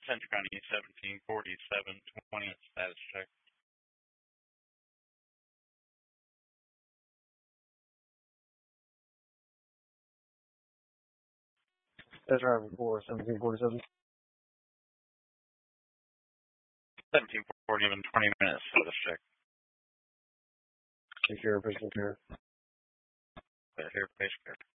Central County 174720 status check. That's driving for 1747. 1747, 20 minutes status check. Secure, patient care. Here, patient care.